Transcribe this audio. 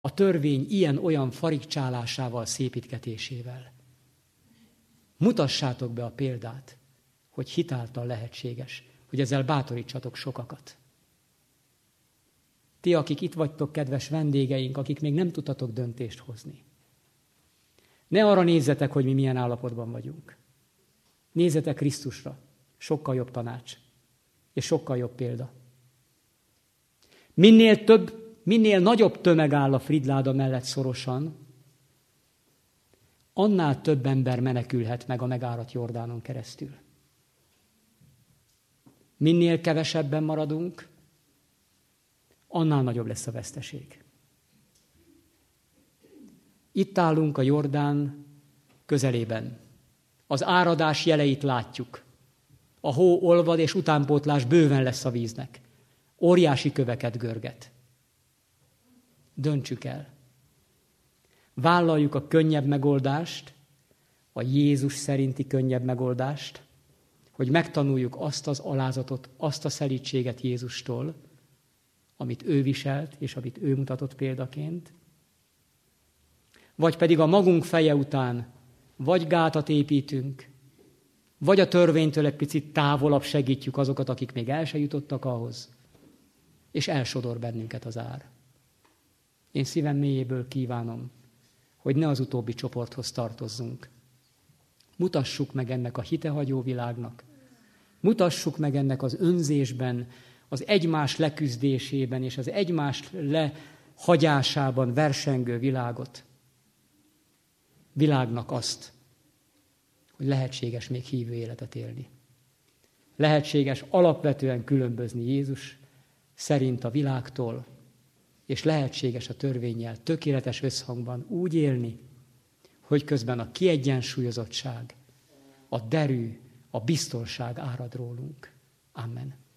a törvény ilyen-olyan farigcsálásával, szépítgetésével. Mutassátok be a példát, hogy hitáltal lehetséges, hogy ezzel bátorítsatok sokakat. Ti, akik itt vagytok, kedves vendégeink, akik még nem tudtatok döntést hozni. Ne arra nézzetek, hogy mi milyen állapotban vagyunk. Nézzetek Krisztusra, sokkal jobb tanács, és sokkal jobb példa. Minél nagyobb tömeg áll a Fridláda mellett szorosan, annál több ember menekülhet meg a megáradt Jordánon keresztül. Minél kevesebben maradunk, annál nagyobb lesz a veszteség. Itt állunk a Jordán közelében. Az áradás jeleit látjuk. A hó olvad, és utánpótlás bőven lesz a víznek. Óriási köveket görget. Döntsük el. Vállaljuk a könnyebb megoldást, a Jézus szerinti könnyebb megoldást, hogy megtanuljuk azt az alázatot, azt a szelídséget Jézustól, amit ő viselt, és amit ő mutatott példaként, vagy pedig a magunk feje után vagy gátat építünk, vagy a törvénytől egy picit távolabb segítjük azokat, akik még el se jutottak ahhoz, és elsodor bennünket az ár. Én szívem mélyéből kívánom, hogy ne az utóbbi csoporthoz tartozzunk. Mutassuk meg ennek a hitehagyó világnak, mutassuk meg ennek az önzésben, az egymás leküzdésében és az egymás lehagyásában versengő világnak azt, hogy lehetséges még hívő életet élni. Lehetséges alapvetően különbözni Jézus szerint a világtól, és lehetséges a törvénnyel tökéletes összhangban úgy élni, hogy közben a kiegyensúlyozottság, a derű, a biztonság árad rólunk. Amen.